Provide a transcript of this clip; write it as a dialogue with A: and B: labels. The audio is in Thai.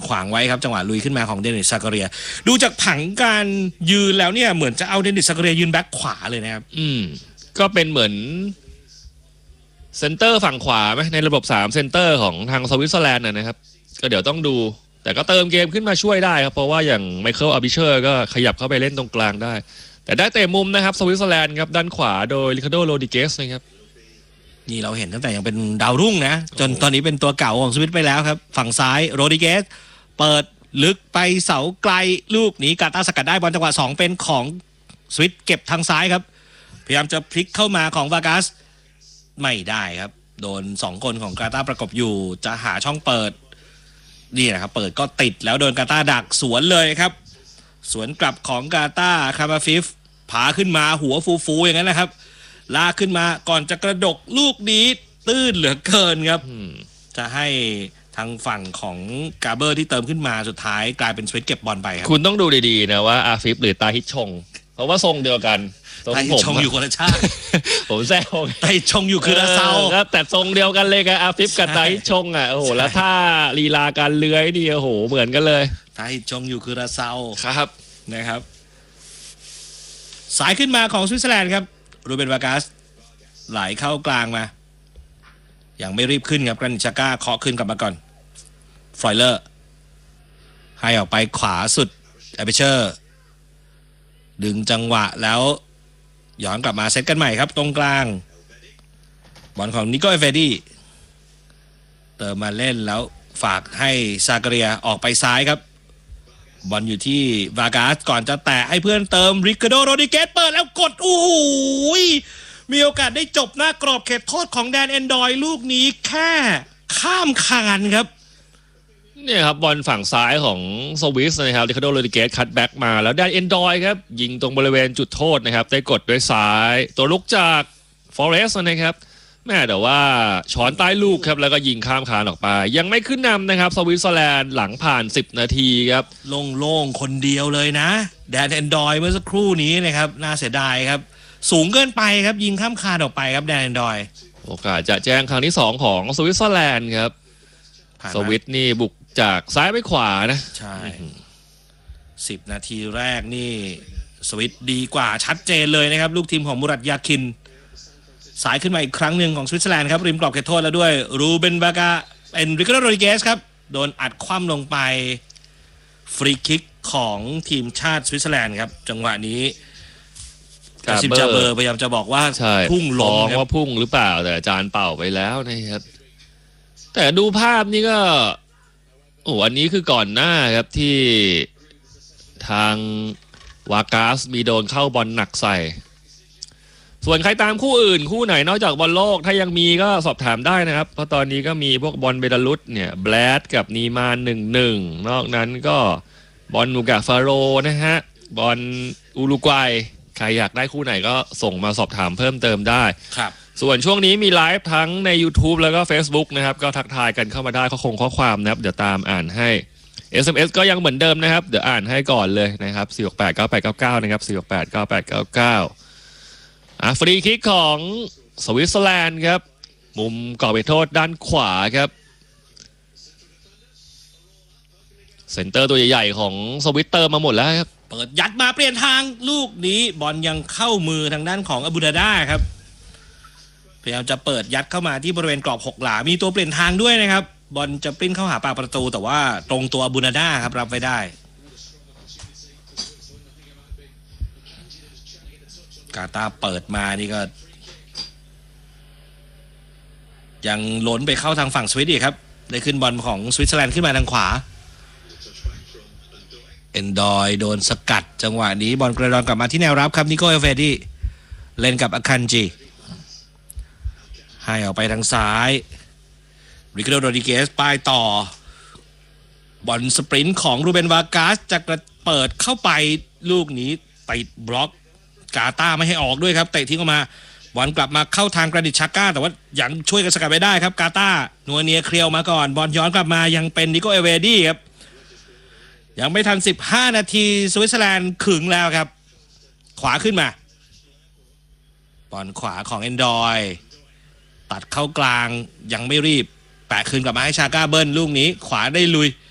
A: ขวางไว้ครับจังหวะลุยขึ้นมาของเดนิสซากาเรียดูจากผังการยืนแล้วเนี่ยเหมือนจะเอาเดนิสซากาเรียยืนแบ็คขวาเลยนะครับ
B: ก็เป็นเหมือนเซนเตอร์ฝั่งขวาไหมในระบบ3เซนเตอร์ของทางสวิตเซอร์แลนด์นะครับก็เดี๋ยวต้องดูแต่ก็เติมเกมขึ้นมาช่วยได้ครับเพราะว่าอย่างไมเคิลอาร์บิเชอร์ก็ขยับเข้าไปเล่นตรงกลางได้แต่ได้เตะมุมนะครับสวิตเซอร์แลนด์ครับด้านขวาโดยริคาร์โดโรดิเกสนะครับ
A: นี่เราเห็นตั้งแต่ยังเป็นดาวรุ่งนะจนตอนนี้เป็นตัวเก่าของสวิตไปแล้วครับฝั่งซ้ายโรดิเกสเปิดลึกไปเสาไกลลูกหนีกาตาสกัดได้บอลจังหวะ2เป็นของสวิตเก็บทางซ้ายครับพยายามจะพลิกเข้ามาของวากัสไม่ได้ครับโดน2คนของกาตาประกบอยู่จะหาช่องเปิดนี่นะครับเปิดก็ติดแล้วโดนกาตาดักสวนเลยครับสวนกลับของกาตาคามาฟิฟผาขึ้นมาหัวฟูๆอย่างนั้นนะครับลากขึ้นมาก่อนจะกระดกลูกนี้ตื้นเหลือเกินครับจะให้ทางฝั่งของกาเบอร์ที่เติมขึ้นมาสุดท้ายกลายเป็นสวิตเก็บบอลไปครับ
B: คุณต้องดูดีๆนะว่าอาฟิฟหรือตาฮิตชงเพราะว่าทรงเดียวกัน
A: ตาฮิตชงอยู่คนละชาติ
B: ผมแซว
A: ตาฮิตชงอยู่คือราเซา
B: แต่ทรงเดียวกันเลยกับอาฟิฟกับตาฮิตชงอ่ะโอ้โหแล้วถ้าลีลาการเลื้อยนี่โอ้โหเหมือนกันเลย
A: ตาฮิตชงอยู่คือราเซา
B: ครับ
A: นะครับสายขึ้นมาของสวิตเซอร์แลนด์ครับรูเบนวากัสไหลเข้ากลางมาอย่างไม่รีบขึ้นครับกรานิชาก้าเคาะขึ้นกลับมาก่อนฟลอยเลอร์ให้ออกไปขวาสุดแอเบเชอร์ดึงจังหวะแล้วย้อนกลับมาเซตกันใหม่ครับตรงกลางบอลของนิโก้เอเฟดี้เติมมาเล่นแล้วฝากให้ซาการียออกไปซ้ายครับบอลอยู่ที่วากัสก่อนจะแตะให้เพื่อนเติมริคาร์โดโรดิเกสเปิดแล้วกดโอ้โหมีโอกาสได้จบหน้ากรอบเขตโทษของแดนแอนดอยลูกนี้แค่ข้ามคานครับ
B: เนี่ยครับบอลฝั่งซ้ายของสวิสนะครับริคาร์โดโรดิเกสคัตแบ็กมาแล้วแดนแอนดอยครับยิงตรงบริเวณจุดโทษนะครับได้กดด้วยซ้ายตัวลุกจากฟอเรสต์นะครับแม่แต่ว่าช้อนใต้ลูกครับแล้วก็ยิงข้ามคานออกไปยังไม่ขึ้นนำนะครับสวิตเซอร์แลนด์หลังผ่าน10นาทีครับ
A: โล่งๆคนเดียวเลยนะแดนแอนดอยเมื่อสักครู่นี้นะครับน่าเสียดายครับสูงเกินไปครับยิงข้ามคานออกไปครับแดนแอนดอย
B: โอกาสจะแจ้งครั้งที่2ของสวิตเซอร์แลนด์ครับสวิตนี่บุกจากซ้ายไปขวานะ
A: ใช่10นาทีแรกนี่สวิตดีกว่าชัดเจนเลยนะครับลูกทีมของมุรัตยาคินสายขึ้นมาอีกครั้งหนึ่งของสวิตเซอร์แลนด์ครับริมกรอบเขตโทษแล้วด้วยรูเบนบากาเป็นริคาร์โดโรดิเกสครับโดนอัดคว่ำลงไปฟรีคิกของทีมชาติสวิตเซอร์แลนด์ครับจังหวะนี้กาซิมจาเบอร์พยายามจะบอกว่าพุ่งลง
B: ว่าพุ่งหรือเปล่าแต่อาจารย์เป่าไปแล้วนะครับแต่ดูภาพนี่ก็โอ้อันนี้คือก่อนหน้าครับที่ทางวากาสมีโดนเข้าบอลหนักใส่ส่วนใครตามคู่อื่นคู่ไหนนอกจากบอลโลกถ้ายังมีก็สอบถามได้นะครับเพราะตอนนี้ก็มีพวกบอลเบลารุสเนี่ยแบลดกับนีมาน1-1นอกนั้นก็บอลมูกาฟาโรนะฮะบอลอุรุกวัยใครอยากได้คู่ไหนก็ส่งมาสอบถามเพิ่มเติมได้
A: ครับ
B: ส่วนช่วงนี้มีไลฟ์ทั้งใน YouTube แล้วก็ Facebook นะครับก็ทักทายกันเข้ามาได้ข้อความนะครับเดี๋ยวตามอ่านให้ SMS ก็ยังเหมือนเดิมนะครับเดี๋ยวอ่านให้ก่อนเลยนะครับ4689899นะครับ4689899ฟรีคิกของสวิตเซอร์แลนด์ครับมุมกรอบเขตโทษด้านขวาครับเซ็นเตอร์ตัวใหญ่ๆของสวิตเตอร์มาหมดแล้วครับ
A: เปิดยัดมาเปลี่ยนทางลูกนี้บอลยังเข้ามือทางด้านของอบูดาดาครับพยายามจะเปิดยัดเข้ามาที่บริเวณกรอบ6หลามีตัวเปลี่ยนทางด้วยนะครับบอลจะปริ้นเข้าหาปากประตูแต่ว่าตรงตัวอบูดาดาครับรับไว้ได้กาตาเปิดมานี่ก็ยังล้นไปเข้าทางฝั่งสวิตอีกครับได้ขึ้นบอลของสวิตเซอร์แลนด์ขึ้นมาทางขวาเอนดอยโดนสกัดจังหวะนี้บอลกระดอนกลับมาที่แนวรับครับนิโก้เอเฟดี้เล่นกับอาคันจิให้ออกไปทางซ้ายริคาร์โดโรดิเกสป้ายต่อบอลสปรินต์ของรูเบนวากัสจะเปิดเข้าไปลูกนี้ติดบล็อกกาตาไม่ให้ออกด้วยครับเตะทิ้งออกมาบอลกลับมาเข้าทางกรานิชาก้าแต่ว่ายังช่วยกันสกัดไว้ได้ครับกาตานัวเนียเคลียวมาก่อนบอลย้อนกลับมายังเป็นนิโก้เอเวดี้ครับยังไม่ทัน15นาทีสวิตเซอร์แลนด์ขึงแล้วครับขวาขึ้นมาบอลขวาของเอนดอยตัดเข้ากลางยังไม่รีบแปะคืนกลับมาให้ชาก้าเบิ้ลลูกนี้ขวาได้ลุย